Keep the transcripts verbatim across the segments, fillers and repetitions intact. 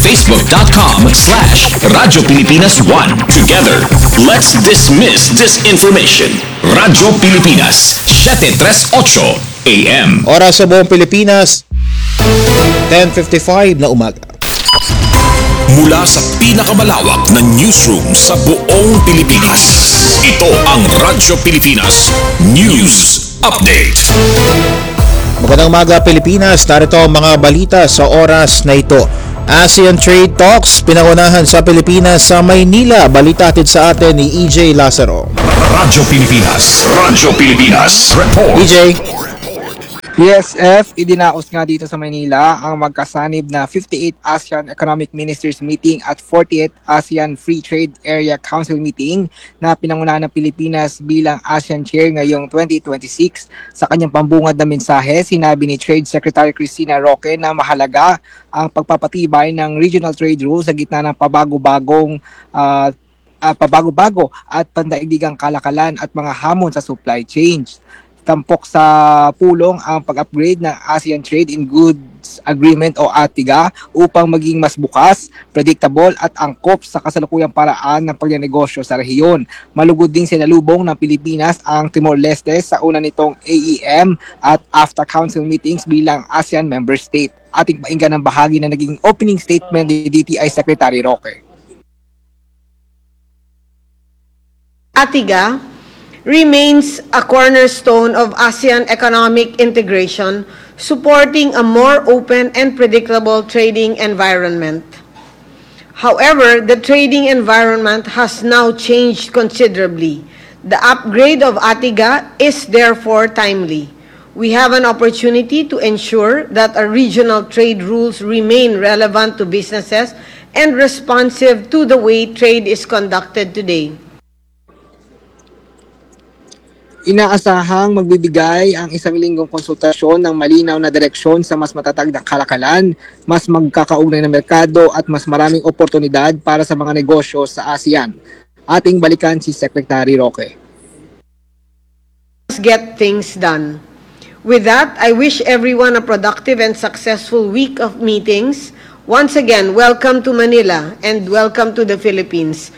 facebook.com slash Radyo Pilipinas one. Together, let's dismiss disinformation. Radyo Pilipinas, seven thirty-eight A M. Oras sa buong Pilipinas, ten fifty-five na umaga. Mula sa pinakamalawak na newsroom sa buong Pilipinas, ito ang Radyo Pilipinas News Update. Magandang umaga Pilipinas, narito ang mga balita sa oras na ito. ASEAN Trade Talks, pinangunahan sa Pilipinas sa Maynila. Balita atid sa atin ni E J Lazaro. Radyo Pilipinas, Radyo Pilipinas, report. E J. P S F, idinaos nga dito sa Manila ang magkasanib na fifty-eighth ASEAN Economic Ministers Meeting at fortieth ASEAN Free Trade Area Council Meeting na pinangunahan ng Pilipinas bilang ASEAN Chair ngayong twenty twenty-six. Sa kanyang pambungad na mensahe, sinabi ni Trade Secretary Cristina Roque na mahalaga ang pagpapatibay ng regional trade rules sa gitna ng pabago-bagong uh, uh, pabago-bago at pandaigdigang kalakalan at mga hamon sa supply chains. Tampok sa pulong ang pag-upgrade ng ASEAN Trade in Goods Agreement o ATIGA upang maging mas bukas, predictable at angkop sa kasalukuyang paraan ng pagnenegosyo sa rehiyon. Malugod din sinalubong ng Pilipinas ang Timor-Leste sa una nitong A E M at AFTA Council meetings bilang ASEAN member state. Ating painggan ang bahagi na naging opening statement ni D T I Secretary Roque. ATIGA remains a cornerstone of ASEAN economic integration, supporting a more open and predictable trading environment. However, the trading environment has now changed considerably. The upgrade of ATIGA is therefore timely. We have an opportunity to ensure that our regional trade rules remain relevant to businesses and responsive to the way trade is conducted today. Inaasahang magbibigay ang isang linggong konsultasyon ng malinaw na direksyon sa mas matatag na kalakalan, mas magkakaugnay na merkado at mas maraming oportunidad para sa mga negosyo sa ASEAN. Ating balikan si Secretary Roque. Let's get things done. With that, I wish everyone a productive and successful week of meetings. Once again, welcome to Manila and welcome to the Philippines.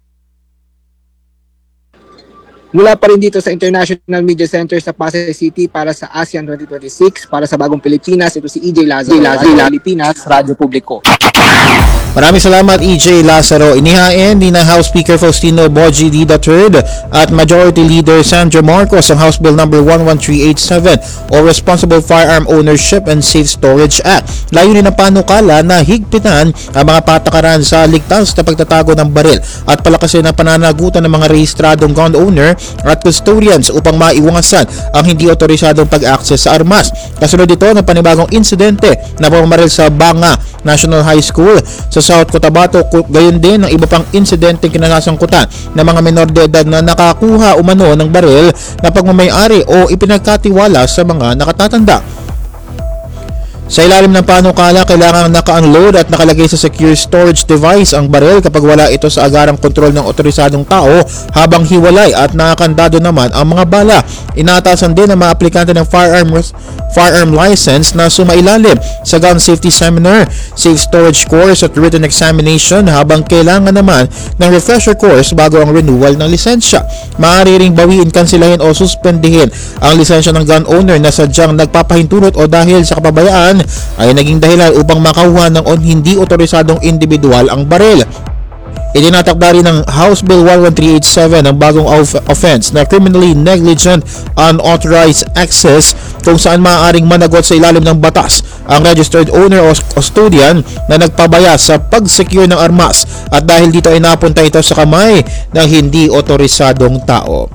Mula pa rin dito sa International Media Center sa Pasay City para sa ASEAN twenty twenty-six, para sa Bagong Pilipinas, ito si E J Lazaro, Pilipinas, Radyo Publiko. Maraming salamat E J Lazaro. Inihain ni na House Speaker Faustino Boji D. the third at Majority Leader Sandro Marcos ang House Bill number one one three eight seven o Responsible Firearm Ownership and Safe Storage Act. Layunin ng panukala na higpitan ang mga patakaran sa ligtas na pagtatago ng baril at palakasin ang pananagutan ng mga rehistradong gun owner at custodians upang maiwasan ang hindi otorisadong pag-access sa armas. Kasunod ito ng panibagong insidente na pumaril sa Banga National High School sa South Cotabato, gayon din ng iba pang insidente kinasasangkutan ng mga menor de edad na nakakuha umano ng baril na pagmamayari o ipinagkatiwala sa mga nakatatanda. Sa ilalim ng panukala, kailangan naka-unload at nakalagay sa secure storage device ang baril kapag wala ito sa agarang kontrol ng otorisadong tao, habang hiwalay at nakakandado naman ang mga bala. Inatasan din ng mga aplikante ng firearm, firearm license na sumailalim sa gun safety seminar, safe storage course at written examination, habang kailangan naman ng refresher course bago ang renewal ng lisensya. Maaari ring bawiin, kansilahin o suspendihin ang lisensya ng gun owner na sadyang nagpapahintulot o dahil sa kapabayaan ay naging dahilan upang makakuha ng on hindi otorisadong individual ang baril. Itinatakda rin ng House Bill one one three eight seven ang bagong off- offense na criminally negligent unauthorized access, kung saan maaaring managot sa ilalim ng batas ang registered owner o custodian na nagpabaya sa pag-secure ng armas, at dahil dito ay napunta ito sa kamay ng hindi otorisadong tao.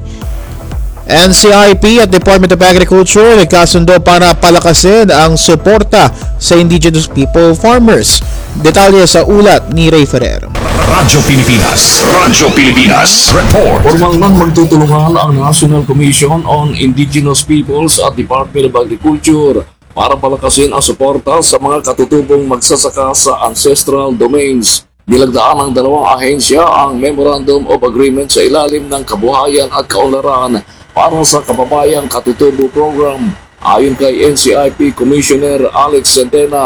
N C I P at Department of Agriculture nagkasundo para palakasin ang suporta sa indigenous people farmers. Detalye sa ulat ni Ray Ferrer. Radyo Pilipinas, Radyo Pilipinas, report. Formal nang magtutulungan ang National Commission on Indigenous Peoples at Department of Agriculture para palakasin ang suporta sa mga katutubong magsasaka sa ancestral domains. Nilagdaan ng dalawang ahensya ang Memorandum of Agreement sa ilalim ng Kabuhayan at Kaunlaran para sa Kababayang Katutubo Program. Ayon kay N C I P Commissioner Alex Centena,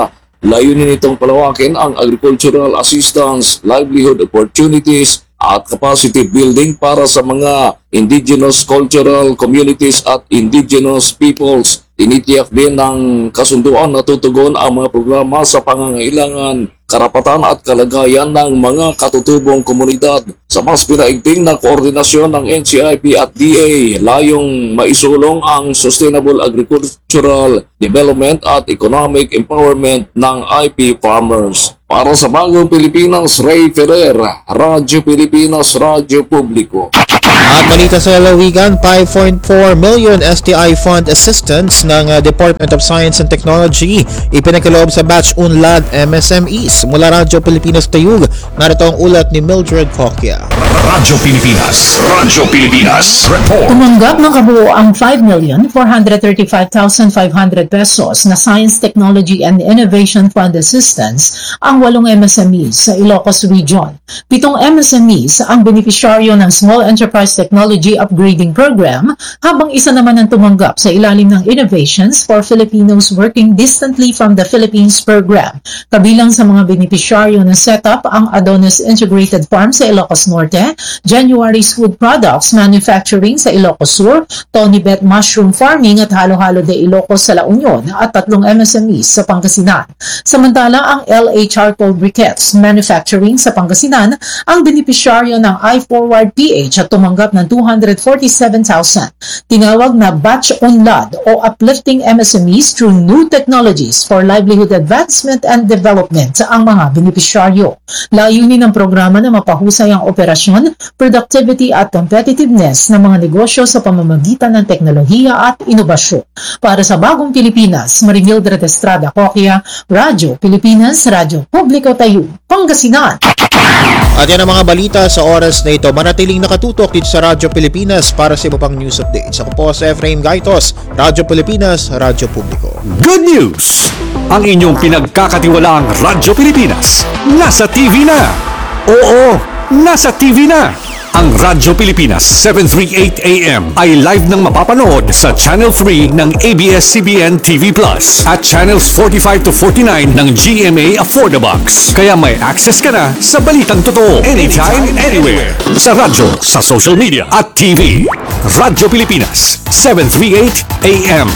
Layunin nitong palawakin ang agricultural assistance, livelihood opportunities at capacity building para sa mga indigenous cultural communities at indigenous peoples. Tinitiyak din ng kasunduan na tutugon ang mga programa sa pangangailangan, karapatan at kalagayan ng mga katutubong komunidad sa mas pinaigting na koordinasyon ng N C I P at D A, layong maisulong ang sustainable agricultural development at economic empowerment ng I P farmers. Para sa Bagong Pilipinas, Ray Ferrer, Radyo Pilipinas, Radyo Publiko. At balita sa lalawigan, five point four million S T I Fund Assistance ng uh, Department of Science and Technology ipinagkaloob sa Batch Unlad M S M Es. Mula Radyo Pilipinas Tayug, narito ang ulat ni Mildred Coquia. Radyo Pilipinas, Radyo Pilipinas, report. Tumanggap ng kabuoang five million four hundred thirty-five thousand five hundred pesos na Science, Technology and Innovation Fund Assistance ang walong M S M Es sa Ilocos Region. Pitong M S M Es ang benepisyaryo ng Small Enterprise Technology Upgrading Program, habang isa naman ang tumanggap sa ilalim ng Innovations for Filipinos Working Distantly from the Philippines Program. Kabilang sa mga benepisyaryo ng setup ang Adonis Integrated Farm sa Ilocos Norte, January's Food Products Manufacturing sa Ilocos Sur, Tony Bet Mushroom Farming at Halo-Halo de Ilocos sa La Union at tatlong M S M Es sa Pangasinan. Samantala, ang L A Charcoal Briquettes Manufacturing sa Pangasinan ang benepisyaryo ng iForward P H at tumanggap ng two hundred forty-seven thousand. Tinawag na Batch Unlad o Uplifting M S M Es through New Technologies for Livelihood Advancement and Development ang mga benepisyaryo. Layunin ng programa na mapahusay ang operasyon, productivity at competitiveness ng mga negosyo sa pamamagitan ng teknolohiya at inobasyon. Para sa Bagong Pilipinas, Marimildred Estrada Coquia, Radyo Pilipinas, Radyo Publiko Tayug, Pangasinan. At yan ang mga balita sa oras na ito. Manatiling nakatutok dito sa Radyo Pilipinas para sa iba pang news updates. Ako po si Efraim Gaitos, Radyo Pilipinas, Radyo Publiko. Good news! Ang inyong pinagkakatiwalaang Radyo Pilipinas nasa T V na! Oo, nasa T V na! Ang Radyo Pilipinas seven thirty-eight A M ay live nang mapapanood sa Channel three ng A B S C B N T V Plus at Channels forty-five to forty-nine ng G M A Affordabox. Kaya may access ka na sa balitang totoo anytime, anywhere. Sa radyo, sa social media at T V. Radyo Pilipinas seven thirty-eight A M.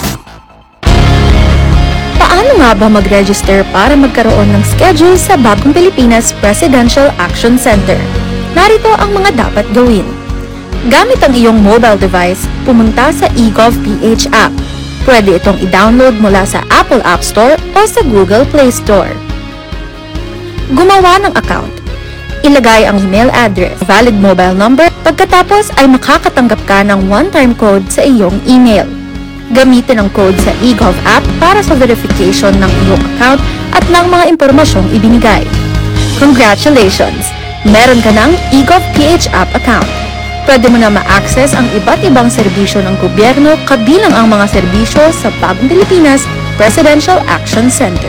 Paano nga ba mag-register para magkaroon ng schedule sa Bagong Pilipinas Presidential Action Center? Narito ang mga dapat gawin. Gamit ang iyong mobile device, pumunta sa eGovPH app. Pwede itong i-download mula sa Apple App Store o sa Google Play Store. Gumawa ng account. Ilagay ang email address, valid mobile number, pagkatapos ay makakatanggap ka ng one-time code sa iyong email. Gamitin ang code sa eGov app para sa verification ng iyong account at ng mga impormasyong ibinigay. Congratulations! Meron ka ng eGovPH app account. Pwede mo na ma-access ang iba't ibang serbisyo ng gobyerno kabilang ang mga serbisyo sa Bagong Pilipinas Presidential Action Center.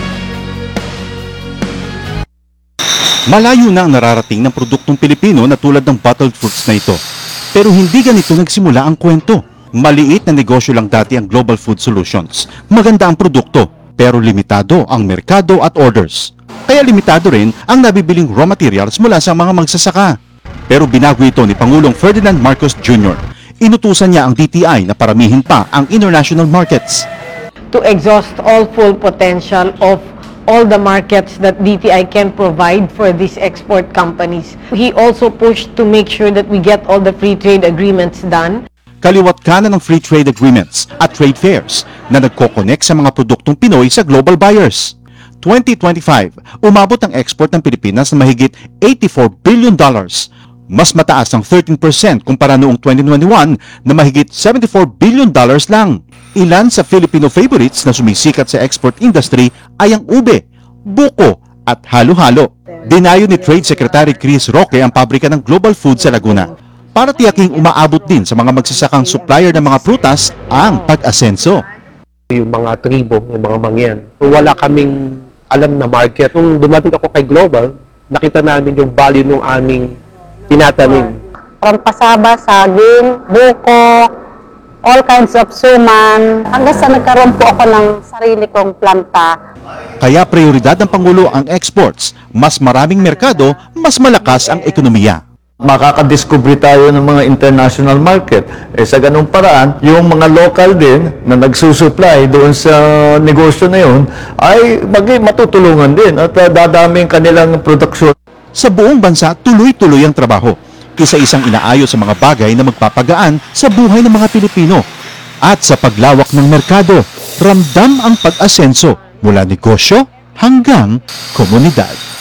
Malayo na ang nararating ng produktong Pilipino na tulad ng bottled fruits na ito. Pero hindi ganito nagsimula ang kwento. Maliit na negosyo lang dati ang Global Food Solutions. Maganda ang produkto, pero limitado ang merkado at orders. Kaya limitado rin ang nabibiling raw materials mula sa mga magsasaka. Pero binago ito ni Pangulong Ferdinand Marcos Junior Inutusan niya ang D T I na paramihin pa ang international markets. To exhaust all full potential of all the markets that D T I can provide for these export companies. He also pushed to make sure that we get all the free trade agreements done. Kaliwat kanan ng free trade agreements at trade fairs na nagko-connect sa mga produktong Pinoy sa global buyers. twenty twenty-five, umabot ang export ng Pilipinas na mahigit eighty-four billion dollars. Mas mataas ng thirteen percent kumpara noong twenty twenty-one na mahigit seventy-four billion dollars lang. Ilan sa Filipino favorites na sumisikat sa export industry ay ang ube, buko at halo-halo. Dinayo ni Trade Secretary Chris Roque ang pabrika ng Global Food sa Laguna para tiyaking umaabot din sa mga magsasakang supplier ng mga prutas ang pag-asenso. Yung mga tribo, yung mga mangyan, wala kaming alam na market. Nung dumating ako kay Global, nakita namin yung value ng aming tinatanim. From pasaba, saging, buko, all kinds of suman, hanggang sa nagkaroon po ako ng sarili kong planta. Kaya prioridad ng Pangulo ang exports. Mas maraming merkado, mas malakas ang ekonomiya. Makakadiscover tayo ng mga international market. Eh, sa ganung paraan, yung mga local din na nagsusupply doon sa negosyo na yun ay maging matutulungan din at uh, dadami ang kanilang produksyon. Sa buong bansa, tuloy-tuloy ang trabaho. Isa-isang inaayos sa mga bagay na magpapagaan sa buhay ng mga Pilipino. At sa paglawak ng merkado, ramdam ang pag-asenso mula negosyo hanggang komunidad.